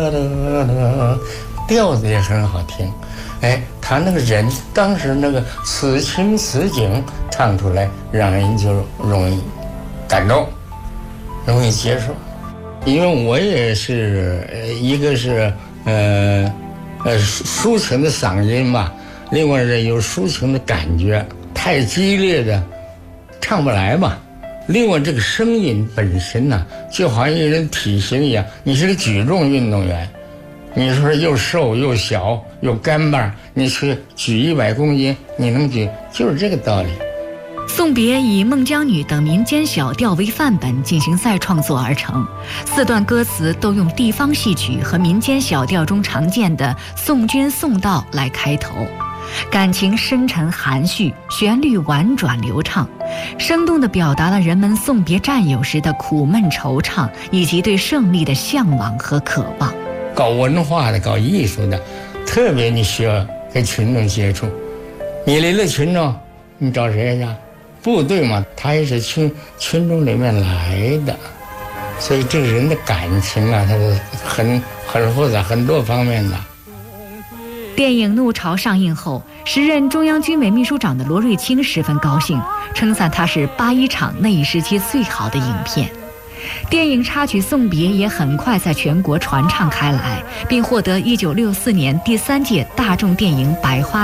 调子也很好听。哎，他那个人当时那个此情此景唱出来，让人就容易感动，容易接受。因为我也是一个是抒情的嗓音嘛，另外是有抒情的感觉，太激烈的唱不来嘛。另外这个声音本身呢，就好像一个人体型一样，你是个举重运动员，你说又瘦又小又干巴，你去举100公斤，你能举，就是这个道理。 送别以《孟姜女》等民间小调为范本进行再创作而成，4段歌词都用地方戏曲和民间小调中常见的送君送到来开头，感情深沉含蓄，旋律婉转流畅，生动地表达了人们送别战友时的苦闷惆怅，以及对胜利的向往和渴望。 搞文化的，搞艺术的，特别你需要跟群众接触。你离了群众，你找谁呀？部队嘛，他也是群众里面来的，所以这个人的感情啊，他是很复杂，很多方面的。 电影《怒潮》上映后，时任中央军委秘书长的罗瑞卿十分高兴，称赞它是81场那一时期最好的影片。电影插曲《送别》也很快在全国传唱开来，并获得1964年第3届大众电影百花